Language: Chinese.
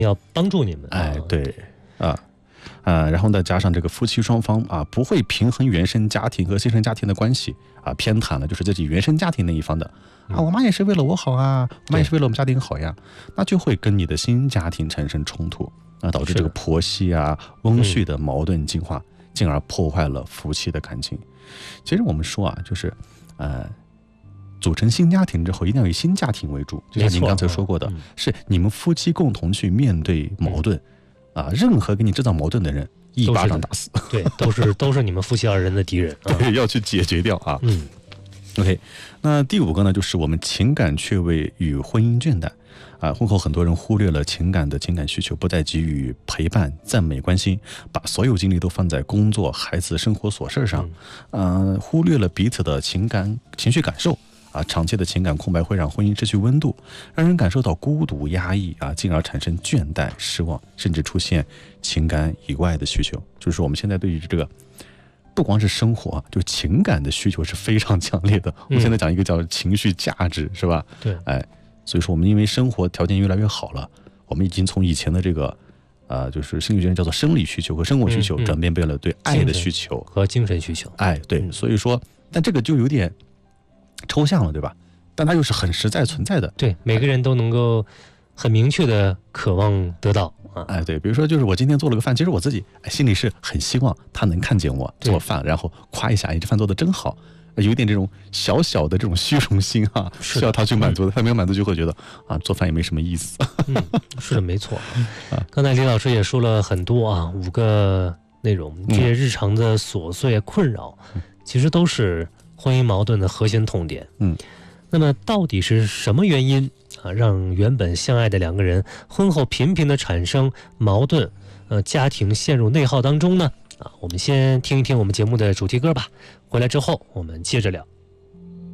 要帮助你们。 哎，对然后呢，加上这个夫妻双方不会平衡原生家庭和新生家庭的关系偏袒了就是自己原生家庭那一方的我妈也是为了我好我妈也是为了我们家庭好呀，那就会跟你的新家庭产生冲突导致这个婆媳翁婿的矛盾进化，进而破坏了夫妻的感情。其实我们说就是组成新家庭之后一定要以新家庭为主，就像您刚才说过的，是你们夫妻共同去面对矛盾任何给你制造矛盾的人一巴掌打死。 对，都是你们夫妻二人的敌人对，要去解决掉OK， 那第5个呢，就是我们情感缺位与婚姻倦怠婚后很多人忽略了情感需求，不再给予陪伴、赞美、关心，把所有精力都放在工作、孩子、生活琐事上忽略了彼此的情绪感受长期的情感空白会让婚姻失去温度，让人感受到孤独、压抑进而产生倦怠、失望，甚至出现情感以外的需求。就是我们现在对于这个不光是生活就情感的需求是非常强烈的。我们现在讲一个叫情绪价值，是吧？ 对， 所以说我们因为生活条件越来越好了，我们已经从以前的这个就是心理学叫做生理需求和生活需求转变为了对爱的需求和精神需求。 对，所以说但这个就有点抽象了，对吧？但它又是很实在存在的。 对，每个人都能够很明确的渴望得到对，比如说就是我今天做了个饭，其实我自己心里是很希望他能看见我做饭，然后夸一下这饭做的真好，有一点这种小小的这种虚荣心需要他去满足的。他没有满足就会觉得做饭也没什么意思。 是的，没错。刚才李老师也说了很多5个内容，这些日常的琐碎困扰其实都是婚姻矛盾的核心痛点。那么到底是什么原因让原本相爱的2个人婚后频频的产生矛盾，家庭陷入内耗当中呢？我们先听一听我们节目的主题歌吧，回来之后我们接着聊。